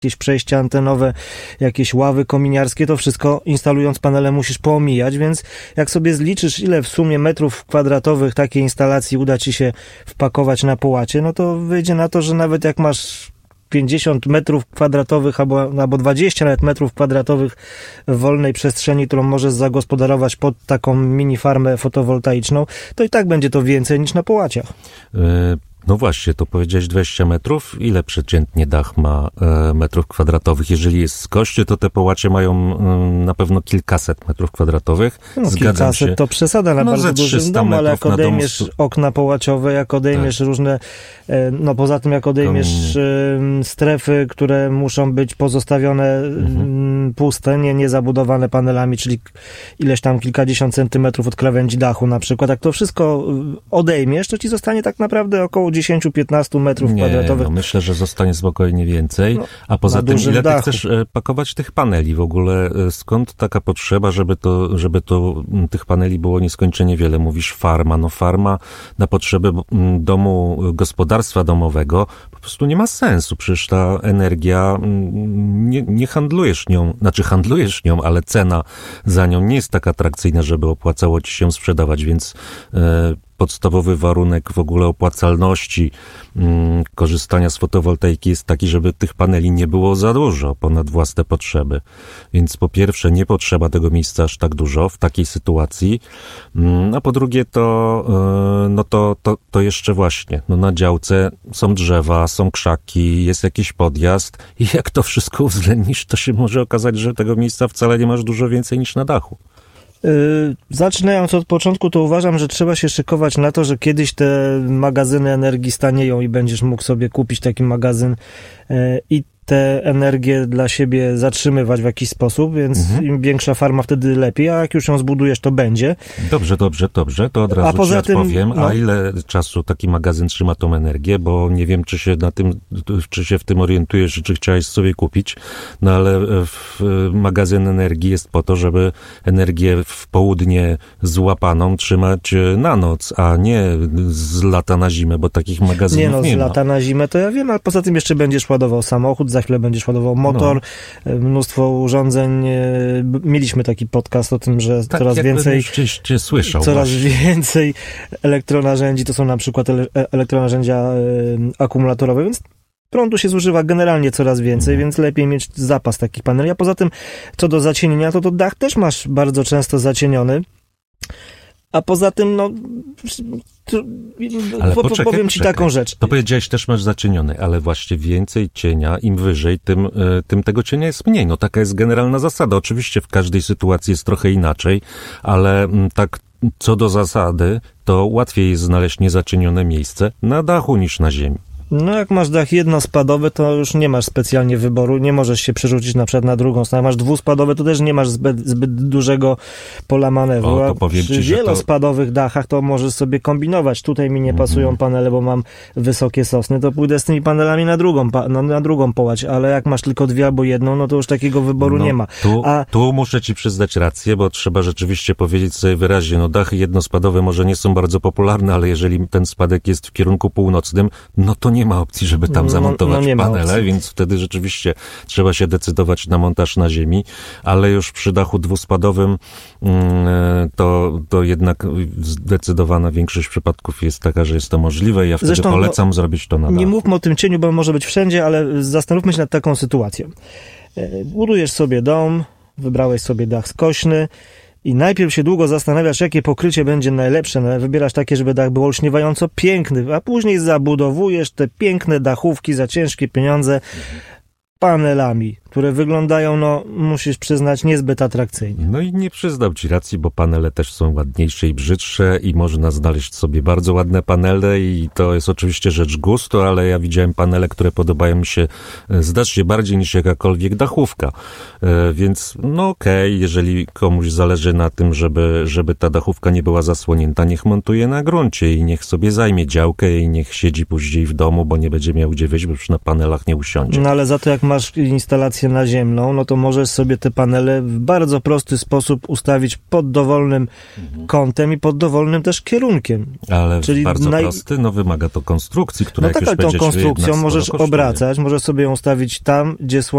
jakieś przejścia antenowe, jakieś ławy kominiarskie, to wszystko instalując panele musisz poomijać, więc jak sobie zliczysz, ile w sumie metrów kwadratowych takiej instalacji uda ci się wpakować na połacie, no to wyjdzie na to, że nawet jak masz 50 metrów kwadratowych albo 20 nawet metrów kwadratowych wolnej przestrzeni, którą możesz zagospodarować pod taką mini farmę fotowoltaiczną, to i tak będzie to więcej niż na połaciach. No właśnie, to powiedziałeś 20 metrów. Ile przeciętnie dach ma metrów kwadratowych? Jeżeli jest z kości, to te połacie mają na pewno kilkaset metrów kwadratowych. No, Zgadzam kilkaset się. To przesada na bardzo dużym domu, ale jak odejmiesz okna połaciowe, jak odejmiesz różne, no poza tym jak odejmiesz strefy, które muszą być pozostawione puste, nie zabudowane panelami, czyli ileś tam kilkadziesiąt centymetrów od krawędzi dachu na przykład, jak to wszystko odejmiesz, to ci zostanie tak naprawdę około 10-15 metrów kwadratowych. No myślę, że zostanie spokojnie więcej. No, a poza tym, ile ty chcesz pakować tych paneli? W ogóle skąd taka potrzeba, żeby to tych paneli było nieskończenie wiele? Mówisz farma. No farma na potrzeby domu, gospodarstwa domowego po prostu nie ma sensu. Przecież ta energia, nie handlujesz nią, handlujesz nią, ale cena za nią nie jest tak atrakcyjna, żeby opłacało ci się sprzedawać, więc podstawowy warunek w ogóle opłacalności korzystania z fotowoltaiki jest taki, żeby tych paneli nie było za dużo ponad własne potrzeby. Więc po pierwsze nie potrzeba tego miejsca aż tak dużo w takiej sytuacji, a po drugie to jeszcze właśnie, no na działce są drzewa, są krzaki, jest jakiś podjazd i jak to wszystko uwzględnisz, to się może okazać, że tego miejsca wcale nie masz dużo więcej niż na dachu. Zaczynając od początku, to uważam, że trzeba się szykować na to, że kiedyś te magazyny energii stanieją i będziesz mógł sobie kupić taki magazyn i tę energię dla siebie zatrzymywać w jakiś sposób, więc im większa farma, wtedy lepiej, a jak już ją zbudujesz, to będzie. Dobrze, to od razu ci odpowiem. A ile czasu taki magazyn trzyma tą energię, bo nie wiem, czy się w tym orientujesz, czy chciałeś sobie kupić, no ale magazyn energii jest po to, żeby energię w południe złapaną trzymać na noc, a nie z lata na zimę, bo takich magazynów nie ma. Z lata na zimę to ja wiem, ale poza tym jeszcze będziesz ładował samochód, za chwilę będziesz ładował motor, mnóstwo urządzeń. Mieliśmy taki podcast o tym, że tak, coraz więcej słyszał coraz więcej elektronarzędzi to są na przykład elektronarzędzia akumulatorowe, więc prądu się zużywa generalnie coraz więcej, więc lepiej mieć zapas takich paneli. A poza tym, co do zacienienia, to dach też masz bardzo często zacieniony. A poza tym, powiem ci taką rzecz. To powiedziałeś, też masz zacieniony, ale właśnie więcej cienia, im wyżej, tym tego cienia jest mniej. No taka jest generalna zasada. Oczywiście w każdej sytuacji jest trochę inaczej, ale tak co do zasady, to łatwiej jest znaleźć niezacienione miejsce na dachu niż na ziemi. No jak masz dach jednospadowy, to już nie masz specjalnie wyboru, nie możesz się przerzucić na przykład na drugą stronę. Jak masz dwuspadowy, to też nie masz zbyt dużego pola manewru. To powiem przy wielospadowych dachach to możesz sobie kombinować. Tutaj mi nie pasują panele, bo mam wysokie sosny, to pójdę z tymi panelami na drugą połać, ale jak masz tylko dwie albo jedną, no to już takiego wyboru nie ma. Tu muszę ci przyznać rację, bo trzeba rzeczywiście powiedzieć sobie wyraźnie, dachy jednospadowe może nie są bardzo popularne, ale jeżeli ten spadek jest w kierunku północnym, no to nie ma opcji, żeby tam zamontować panele, więc wtedy rzeczywiście trzeba się decydować na montaż na ziemi, ale już przy dachu dwuspadowym to jednak zdecydowana większość przypadków jest taka, że jest to możliwe i ja wtedy polecam zrobić to na dachu. Nie mówmy o tym cieniu, bo może być wszędzie, ale zastanówmy się nad taką sytuacją. Budujesz sobie dom, wybrałeś sobie dach skośny, i najpierw się długo zastanawiasz, jakie pokrycie będzie najlepsze. Wybierasz takie, żeby dach był olśniewająco piękny, a później zabudowujesz te piękne dachówki za ciężkie pieniądze panelami, które wyglądają, musisz przyznać, niezbyt atrakcyjnie. No i nie przyznam ci racji, bo panele też są ładniejsze i brzydsze i można znaleźć sobie bardzo ładne panele i to jest oczywiście rzecz gustu, ale ja widziałem panele, które podobają mi się znacznie bardziej niż jakakolwiek dachówka. Więc okej, jeżeli komuś zależy na tym, żeby ta dachówka nie była zasłonięta, niech montuje na gruncie i niech sobie zajmie działkę i niech siedzi później w domu, bo nie będzie miał gdzie wyjść, bo już na panelach nie usiądzie. No ale za to jak masz instalację naziemną, to możesz sobie te panele w bardzo prosty sposób ustawić pod dowolnym kątem i pod dowolnym też kierunkiem. Ale czyli bardzo prosty, wymaga to konstrukcji, która jak już będzie tą konstrukcją możesz obracać, możesz sobie ją ustawić tam, gdzie